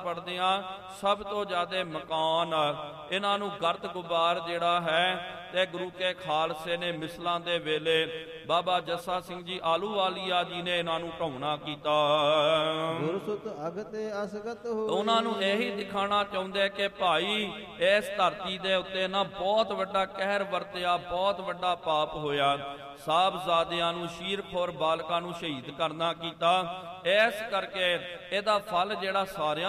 ਪੜ੍ਹਦਿਆਂ ਸਭ ਤੋਂ ਜ਼ਿਆਦਾ ਮਕਾਨ ਇਹਨਾਂ ਨੂੰ ਗਰਦ ਗੁਬਾਰ ਜਿਹੜਾ ਹੈ ਤੇ ਗੁਰੂ ਕੇ ਖਾਲਸੇ ਨੇ ਮਿਸਲਾਂ ਦੇ ਵੇਲੇ ਬਾਬਾ ਜੱਸਾ ਸਿੰਘ ਜੀ ਆਲੂਵਾਲੀਆ ਜੀ ਨੇ ਇਹਨਾਂ ਨੂੰ ਢਾਉਣਾ ਕੀਤਾ। ਗੁਰਸੁਤ ਅਗਤੇ ਅਸਗਤ ਹੋਈ। ਉਹਨਾਂ ਨੂੰ ਇਹੀ ਦਿਖਾਣਾ ਚਾਹੁੰਦੇ ਕਿ ਭਾਈ ਇਸ ਧਰਤੀ ਦੇ ਉੱਤੇ ਨਾ ਬਹੁਤ ਵੱਡਾ ਕਹਿਰ ਵਰਤਿਆ, ਬਹੁਤ ਵੱਡਾ ਪਾਪ ਹੋਇਆ। ਸਾਹਿਬਜ਼ਾਦਿਆਂ ਨੂੰ ਸ਼ੀਰਖੋਰ ਬਾਲਕਾਂ ਨੂੰ ਸ਼ਹੀਦ ਕਰਨਾ ਕੀਤਾ। ਇਸ ਕਰਕੇ ਇਹਦਾ ਫਲ ਜਿਹੜਾ ਸਾਰਿਆਂ